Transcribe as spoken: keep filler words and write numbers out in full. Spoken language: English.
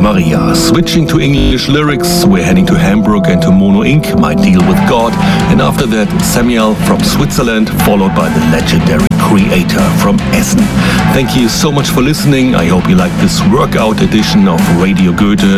Maria. Switching to English lyrics, we're heading to Hamburg and to Mono Incorporated, My Deal with God. And after that, Samuel from Switzerland, followed by the legendary Creator from Essen. Thank you so much for listening. I hope you like this workout edition of Radio Goethe.